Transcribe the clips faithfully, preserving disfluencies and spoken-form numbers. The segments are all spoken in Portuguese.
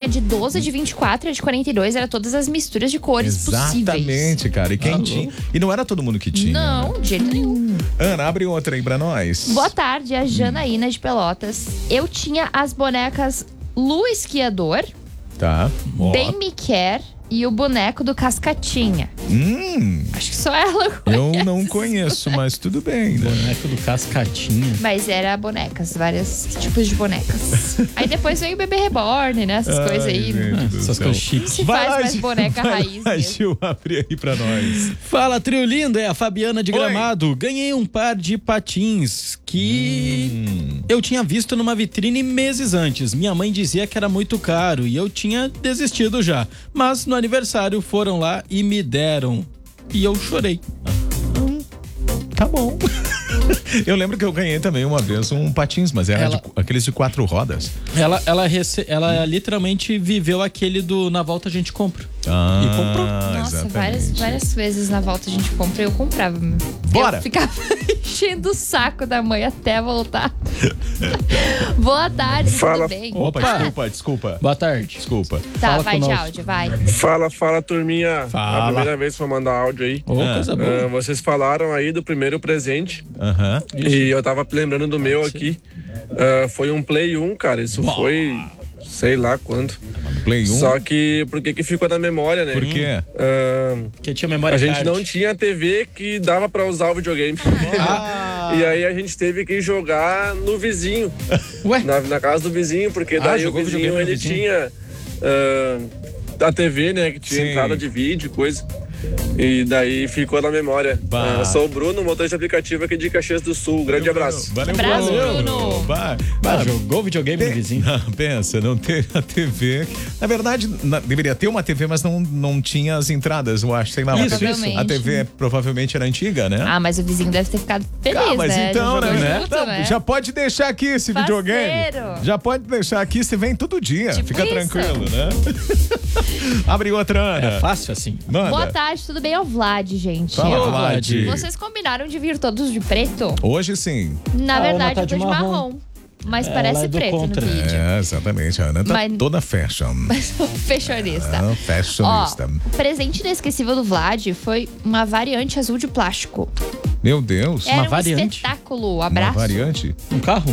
de doze, de vinte e quatro e de quarenta e dois. Era todas as misturas de cores Exatamente, possíveis. Exatamente, cara. E quem Alô? tinha. E não era todo mundo que tinha. Não, de jeito nenhum. Ana, abre outra aí pra nós. Boa tarde, a Janaína de Pelotas. Eu tinha as bonecas Lu Esquiador, Tá. Ó. Bem Me Quer e o boneco do Cascatinha. Hum. Acho que só ela conhece. Eu não conheço, mas tudo bem, né? Boneco do Cascatinha. Mas era bonecas, vários tipos de bonecas. Aí depois veio o Bebê Reborn, né? Essas Ai, coisas aí. gente do Essas céu. coisas chiques. Não se Vai faz lá, mais Gil, boneca vai raiz lá, mesmo. Gil, abre aí pra nós. Fala, trio lindo, é a Fabiana de Oi. Gramado. Ganhei um par de patins que Hum. eu tinha visto numa vitrine meses antes. Minha mãe dizia que era muito caro e eu tinha desistido já. Mas no aniversário foram lá e me deram. E eu chorei. Tá bom. Eu lembro que eu ganhei também uma vez um patins, mas era Ela- de- aqueles de quatro rodas. Ela, ela, rece... ela literalmente viveu aquele do Na Volta a gente compra. Ah, E comprou. Nossa, exatamente. várias, várias vezes na volta a gente compra e eu comprava. Bora! Eu ficava enchendo o saco da mãe até voltar. Boa tarde, Fala. tudo bem? Opa, Opa. desculpa, desculpa. Boa tarde. Desculpa. Tá, Fala vai de conosco. áudio, vai. Fala, fala, turminha. Fala. A primeira vez que vou mandar áudio aí. Ô, Ah. coisa boa. Ah, vocês falaram aí do primeiro presente Aham. e eu tava lembrando do meu aqui. Ah, foi um Play um, cara. Isso foi sei lá quando. Play um. Só que por que que ficou na memória, né? Por quê? Ah, Que tinha memória a gente card. não tinha T V que dava pra usar o videogame. Ah. E aí a gente teve que jogar no vizinho. Ué? Na, na casa do vizinho, porque Ah, daí o jogou vizinho videogame no ele vizinho. tinha ah, a T V, né? Que tinha Sim. entrada de vídeo, coisa. E daí ficou na memória. Bah. Ah, sou o Bruno, motorista de aplicativo aqui de Caxias do Sul. Grande abraço. Valeu, Abraço, Bruno. Bruno. Vai, Ah, vai. jogou videogame no Pe- vizinho. Não, pensa, não ter a T V. Na verdade, na- deveria ter uma T V, mas não, não tinha as entradas, eu acho. Sei lá, Isso, a T V, isso. a T V provavelmente era antiga, né? Ah, mas o vizinho deve ter ficado feliz, Ah, mas né? então, Já né? jogou junto, Não, né? Já pode deixar aqui esse Parceiro. videogame. Já pode deixar aqui, você vem todo dia. Tipo Fica isso. tranquilo, né? Abre outra, Ana. É fácil assim. Manda. Boa tarde, tudo bem? É o Vlad, gente. Fala, Ô, Vlad. Vlad. Vocês combinaram de vir todos de preto? Hoje sim. Na Ah, verdade, uma tá eu tô de de marrom. marrom. Mas É, parece ela é do preto contra. no vídeo. É, exatamente. A Ana tá Mas- toda fashion. Fashionista. Ah, Ó, fashionista. o presente inesquecível do Vlad foi uma variante azul de plástico. Meu Deus. Era um variante? espetáculo. Uma Abraço. variante? Um carro?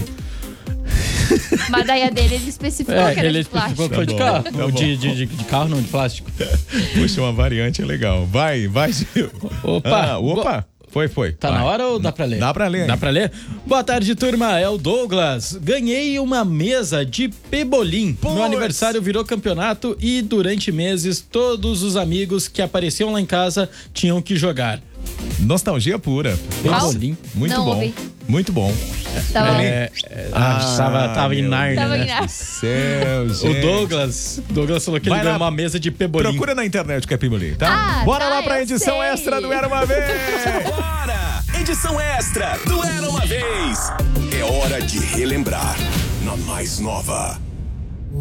Mas daí a dele ele especificou que É, era ele de plástico. especificou que foi de Tá bom, carro. tá Ou bom. de, de, de, de carro, não, de plástico. Puxa, uma variante é legal. Vai, vai, Gil. Opa. Ah, opa. Foi, foi. Tá Vai. na hora ou dá pra ler? Dá pra ler. Dá pra ler? Boa tarde, turma. É o Douglas. Ganhei uma mesa de pebolim. Pois. Meu aniversário virou campeonato e durante meses todos os amigos que apareciam lá em casa tinham que jogar. Nostalgia pura. Qual? Pebolim. Muito Não bom. ouvi. Muito bom. Tava- É, é, ah, tava, tava em meu Nárnia, Tava né? em Nárnia. Céu, O gente. Douglas, Douglas falou que Vai ele ganhou lá. uma mesa de pebolim. Procura na internet o que é Pimoli, tá? Ah, Bora tá, lá pra eu edição sei. extra do Era Uma Vez. Bora! Edição extra do Era Uma Vez. É hora de relembrar na mais nova.